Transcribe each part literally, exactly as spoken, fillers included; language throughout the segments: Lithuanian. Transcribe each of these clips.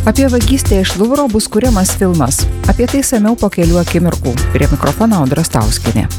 Apie vagystę iš Luvro bus kuriamas filmas. Apie tai samiau po kelių akimirkų. Prie mikrofono Audra Stauskienė.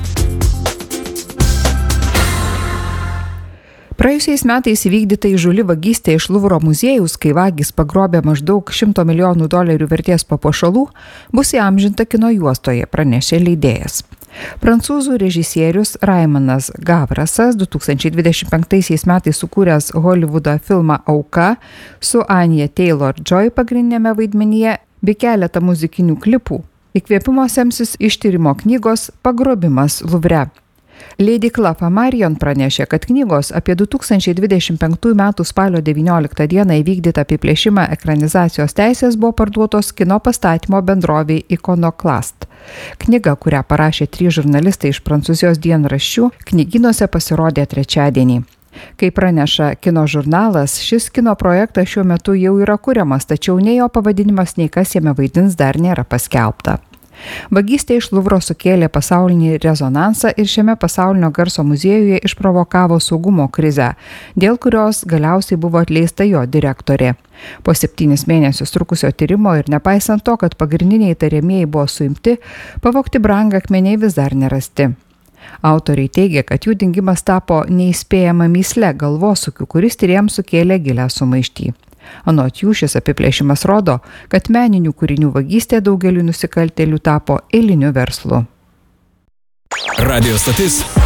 Praėjusiais metais įvykdyta įžūli vagystė iš Luvro muziejaus, kai vagys pagrobė maždaug šimto milijonų dolerių vertės papuošalų, bus įamžinta kino juostoje, pranešė leidėjas. Prancūzų režisierius Raimanas Gavrasas du tūkstančiai dvidešimt penktaisiais metais sukūręs Hollywoodo filmą Auka su Anya Taylor-Joy pagrindinėme vaidmenyje bei keletą muzikinių klipų įkvėpimo semsis iš tyrimo knygos Pagrobimas Luvre. Leidykla Flammarion pranešė, kad knygos apie du tūkstančiai dvidešimt penktųjų metų spalio devynioliktą dieną įvykdytą apiplėšimą ekranizacijos teisės buvo parduotos kino pastatymo bendrovei Iconoclast. Knyga, kurią parašė trys žurnalistai iš Prancūzijos dienraščių, knygynuose pasirodė trečiadienį. Kaip praneša kino žurnalas, šis kino projektas šiuo metu jau yra kuriamas, tačiau nei jo pavadinimas, nei kas jame vaidins dar nėra paskelbta. Vagystė iš Luvro sukėlė pasaulinį rezonansą ir šiame pasaulinio garso muziejuje išprovokavo saugumo krizę, dėl kurios galiausiai buvo atleista jo direktorė. Po septynis mėnesius trukusio tyrimo ir nepaisant to, kad pagrindiniai įtariamieji buvo suimti, pavogti brangakmeniai vis dar nerasti. Autoriai teigia, kad jų dingimas tapo neįspėjama mįsle galvosūkiu, kuris tyrėjams sukėlė gilią sumaištį. Anot jų šis apiplėšimas rodo, kad meninių kūrinių vagystė daugeliu nusikaltėlių tapo eiliniu verslu. Radio stotis